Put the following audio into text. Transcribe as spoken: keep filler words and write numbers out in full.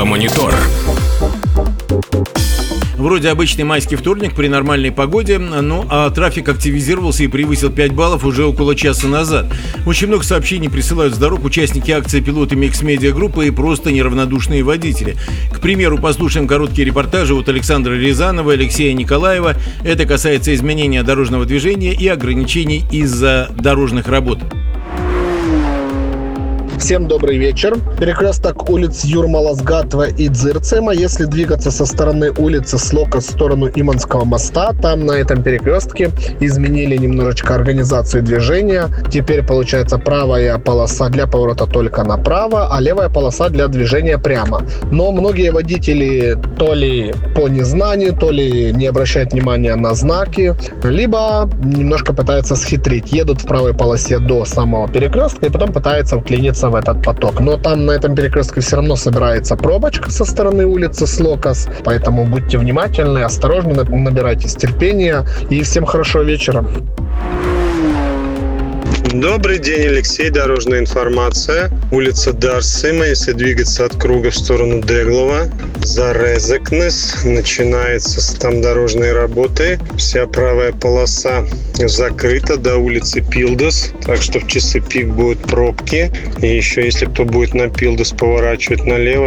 Автомонитор. Вроде обычный майский вторник при нормальной погоде, ну а трафик активизировался и превысил пять баллов уже около часа назад. Очень много сообщений присылают с дорог участники акции, пилоты Микс-медиа группы и просто неравнодушные водители. К примеру, послушаем короткие репортажи от Александра Рязанова и Алексея Николаева. Это касается изменения дорожного движения и ограничений из-за дорожных работ. Всем добрый вечер. Перекресток улиц Юрмала-Сгатова и Дзырцема. Если двигаться со стороны улицы Слока в сторону Иманского моста, там на этом перекрестке изменили немножечко организацию движения. Теперь получается правая полоса для поворота только направо, а левая полоса для движения прямо. Но многие водители то ли по незнанию, то ли не обращают внимания на знаки, либо немножко пытаются схитрить. Едут в правой полосе до самого перекрестка и потом пытаются вклиниться в этот поток. Но там на этом перекрестке все равно собирается пробочка со стороны улицы Слокас, поэтому будьте внимательны, осторожны, набирайтесь терпения и всем хорошего вечера. Добрый день, Алексей, дорожная информация. Улица Дарсима, если двигаться от круга в сторону Деглова, за Резекнес, начинается там дорожные работы. Вся правая полоса закрыта до улицы Пилдос, так что в часы пик будут пробки. И еще, если кто будет на Пилдос поворачивать налево,